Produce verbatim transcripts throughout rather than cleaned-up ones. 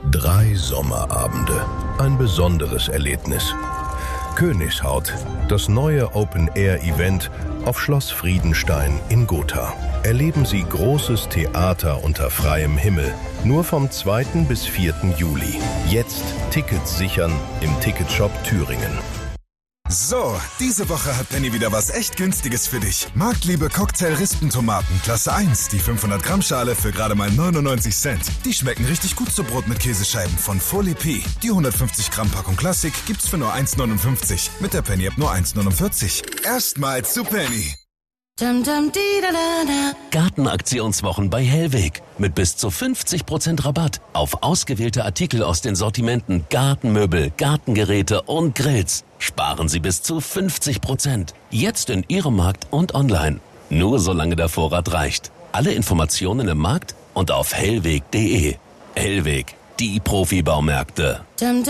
Drei Sommerabende. Ein besonderes Erlebnis. Königshaut, das neue Open-Air-Event auf Schloss Friedenstein in Gotha. Erleben Sie großes Theater unter freiem Himmel. Nur vom zweiten bis vierten Juli. Jetzt Tickets sichern im Ticketshop Thüringen. So, diese Woche hat Penny wieder was echt Günstiges für dich. Marktliebe Cocktail-Rispentomaten, Klasse eins, die fünfhundert Gramm Schale für gerade mal neunundneunzig Cent. Die schmecken richtig gut zu Brot mit Käsescheiben von Folie P. Die hundertfünfzig Gramm Packung Klassik gibt's für nur eins neunundfünfzig. Mit der Penny-App nur eins neunundvierzig. Erstmals zu Penny. Gartenaktionswochen bei Hellweg. Mit bis zu fünfzig Prozent Rabatt auf ausgewählte Artikel aus den Sortimenten Gartenmöbel, Gartengeräte und Grills. Sparen Sie bis zu fünfzig Prozent. Jetzt in Ihrem Markt und online. Nur solange der Vorrat reicht. Alle Informationen im Markt und auf hellweg punkt de. Hellweg, die Profibaumärkte.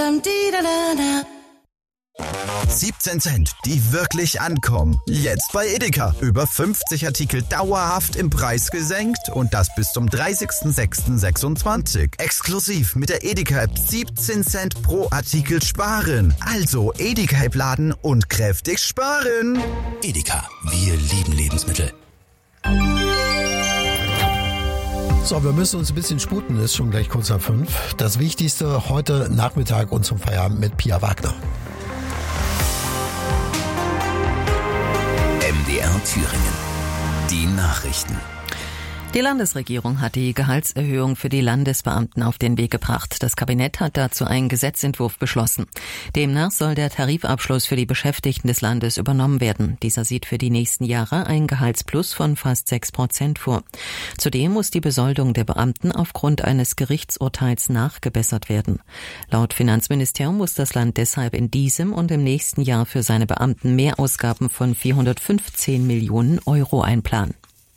siebzehn Cent, die wirklich ankommen. Jetzt bei Edeka. Über fünfzig Artikel dauerhaft im Preis gesenkt und das bis zum dreißigsten sechsten sechsundzwanzig. Exklusiv mit der Edeka-App siebzehn Cent pro Artikel sparen. Also Edeka-App laden und kräftig sparen. Edeka, wir lieben Lebensmittel. So, wir müssen uns ein bisschen sputen, ist schon gleich kurz nach fünf. Das Wichtigste heute Nachmittag und zum Feierabend mit Pia Wagner. M D R Thüringen. Die Nachrichten. Die Landesregierung hat die Gehaltserhöhung für die Landesbeamten auf den Weg gebracht. Das Kabinett hat dazu einen Gesetzentwurf beschlossen. Demnach soll der Tarifabschluss für die Beschäftigten des Landes übernommen werden. Dieser sieht für die nächsten Jahre einen Gehaltsplus von fast sechs Prozent vor. Zudem muss die Besoldung der Beamten aufgrund eines Gerichtsurteils nachgebessert werden. Laut Finanzministerium muss das Land deshalb in diesem und im nächsten Jahr für seine Beamten Mehrausgaben von vierhundertfünfzehn Millionen Euro einplanen.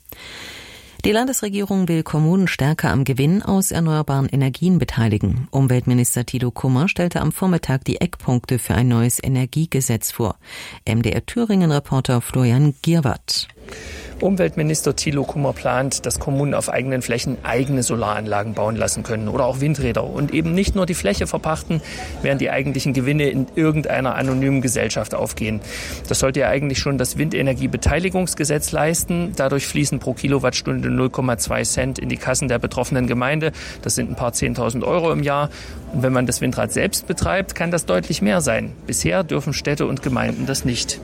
Die Landesregierung will Kommunen stärker am Gewinn aus erneuerbaren Energien beteiligen. Umweltminister Thilo Kummer stellte am Vormittag die Eckpunkte für ein neues Energiegesetz vor. M D R Thüringen-Reporter Florian Gierwart. Umweltminister Thilo Kummer plant, dass Kommunen auf eigenen Flächen eigene Solaranlagen bauen lassen können oder auch Windräder und eben nicht nur die Fläche verpachten, während die eigentlichen Gewinne in irgendeiner anonymen Gesellschaft aufgehen. Das sollte ja eigentlich schon das Windenergiebeteiligungsgesetz leisten. Dadurch fließen pro Kilowattstunde null Komma zwei Cent in die Kassen der betroffenen Gemeinde. Das sind ein paar zehntausend Euro im Jahr. Und wenn man das Windrad selbst betreibt, kann das deutlich mehr sein. Bisher dürfen Städte und Gemeinden das nicht.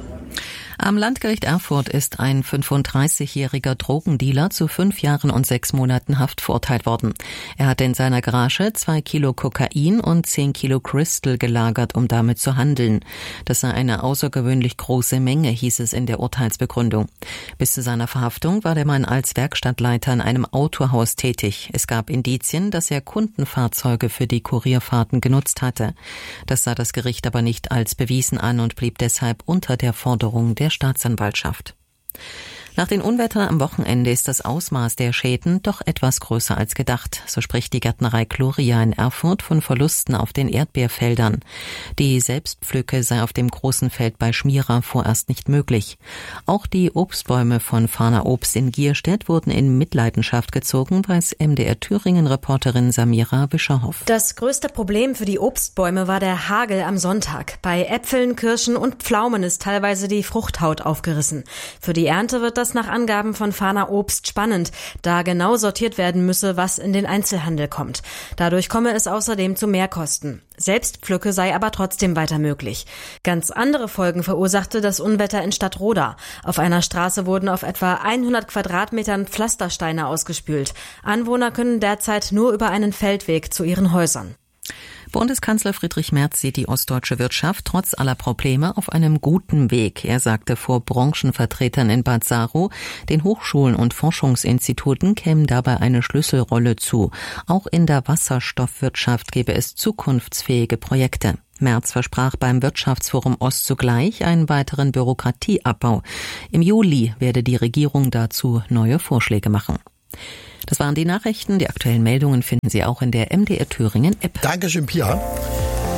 Am Landgericht Erfurt ist ein fünfunddreißigjähriger Drogendealer zu fünf Jahren und sechs Monaten Haft verurteilt worden. Er hatte in seiner Garage zwei Kilo Kokain und zehn Kilo Crystal gelagert, um damit zu handeln. Das sei eine außergewöhnlich große Menge, hieß es in der Urteilsbegründung. Bis zu seiner Verhaftung war der Mann als Werkstattleiter in einem Autohaus tätig. Es gab Indizien, dass er Kundenfahrzeuge für die Kurierfahrten genutzt hatte. Das sah das Gericht aber nicht als bewiesen an und blieb deshalb unter der Forderung der Staatsanwaltschaft. Nach den Unwettern am Wochenende ist das Ausmaß der Schäden doch etwas größer als gedacht. So spricht die Gärtnerei Gloria in Erfurt von Verlusten auf den Erdbeerfeldern. Die Selbstpflücke sei auf dem großen Feld bei Schmira vorerst nicht möglich. Auch die Obstbäume von Fahner Obst in Gierstedt wurden in Mitleidenschaft gezogen, weiß M D R Thüringen-Reporterin Samira Wischerhoff. Das größte Problem für die Obstbäume war der Hagel am Sonntag. Bei Äpfeln, Kirschen und Pflaumen ist teilweise die Fruchthaut aufgerissen. Für die Ernte wird das nach Angaben von Fahner Obst spannend, da genau sortiert werden müsse, was in den Einzelhandel kommt. Dadurch komme es außerdem zu Mehrkosten. Selbstpflücke sei aber trotzdem weiter möglich. Ganz andere Folgen verursachte das Unwetter in Stadtroda. Auf einer Straße wurden auf etwa hundert Quadratmetern Pflastersteine ausgespült. Anwohner können derzeit nur über einen Feldweg zu ihren Häusern. Bundeskanzler Friedrich Merz sieht die ostdeutsche Wirtschaft trotz aller Probleme auf einem guten Weg. Er sagte vor Branchenvertretern in Bad Saro, den Hochschulen und Forschungsinstituten käme dabei eine Schlüsselrolle zu. Auch in der Wasserstoffwirtschaft gäbe es zukunftsfähige Projekte. Merz versprach beim Wirtschaftsforum Ost zugleich einen weiteren Bürokratieabbau. Im Juli werde die Regierung dazu neue Vorschläge machen. Das waren die Nachrichten. Die aktuellen Meldungen finden Sie auch in der M D R Thüringen App. Dankeschön, Pia.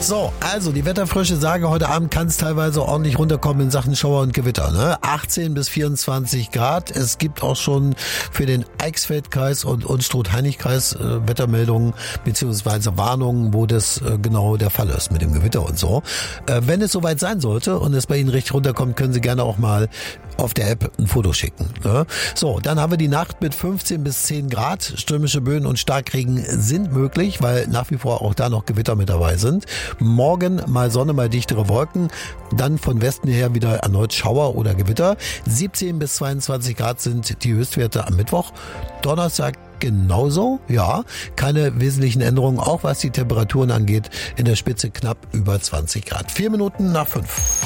So, also die Wetterfrösche sagen, heute Abend kann es teilweise ordentlich runterkommen in Sachen Schauer und Gewitter. Ne? achtzehn bis vierundzwanzig Grad. Es gibt auch schon für den Eichsfeldkreis und Unstrut-Heinig-Kreis äh, Wettermeldungen beziehungsweise Warnungen, wo das äh, genau der Fall ist mit dem Gewitter und so. Äh, wenn es soweit sein sollte und es bei Ihnen richtig runterkommt, können Sie gerne auch mal auf der App ein Foto schicken. Ne? So, dann haben wir die Nacht mit fünfzehn bis zehn Grad. Stürmische Böen und Starkregen sind möglich, weil nach wie vor auch da noch Gewitter mit dabei sind. Morgen mal Sonne, mal dichtere Wolken. Dann von Westen her wieder erneut Schauer oder Gewitter. siebzehn bis zweiundzwanzig Grad sind die Höchstwerte am Mittwoch. Donnerstag genauso, ja. Keine wesentlichen Änderungen, auch was die Temperaturen angeht. In der Spitze knapp über zwanzig Grad. Vier Minuten nach fünf.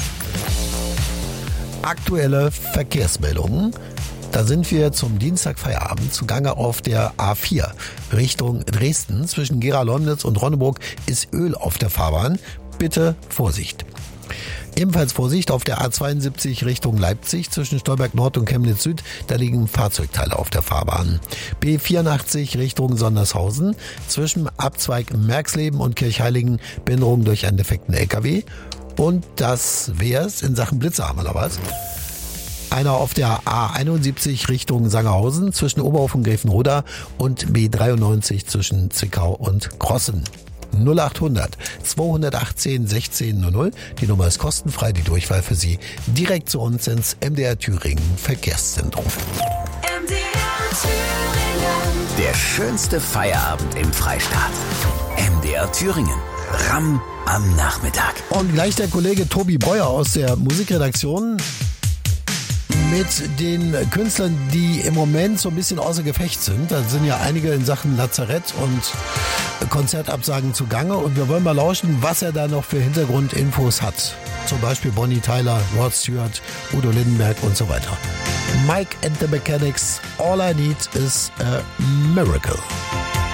Aktuelle Verkehrsmeldungen. Da sind wir zum Dienstagfeierabend zugange auf der A vier Richtung Dresden. Zwischen Gera-Lomnitz und Ronneburg ist Öl auf der Fahrbahn. Bitte Vorsicht. Ebenfalls Vorsicht auf der A zweiundsiebzig Richtung Leipzig zwischen Stolberg Nord und Chemnitz Süd. Da liegen Fahrzeugteile auf der Fahrbahn. B vierundachtzig Richtung Sondershausen zwischen Abzweig Merxleben und Kirchheiligen. Behinderung durch einen defekten L K W. Und das wär's in Sachen Blitze, haben wir noch was. Einer auf der A einundsiebzig Richtung Sangerhausen zwischen Oberhof und Gräfenroda und B dreiundneunzig zwischen Zwickau und Krossen. null achthundert zweihundertachtzehn sechzehn null null. Die Nummer ist kostenfrei, die Durchwahl für Sie direkt zu uns ins M D R Thüringen Verkehrszentrum. M D R Thüringen. Der schönste Feierabend im Freistaat. M D R Thüringen. Ramm am Nachmittag. Und gleich der Kollege Tobi Breuer aus der Musikredaktion mit den Künstlern, die im Moment so ein bisschen außer Gefecht sind. Da sind ja einige in Sachen Lazarett und Konzertabsagen zugange. Und wir wollen mal lauschen, was er da noch für Hintergrundinfos hat. Zum Beispiel Bonnie Tyler, Rod Stewart, Udo Lindenberg und so weiter. Mike and the Mechanics, All I Need is a Miracle.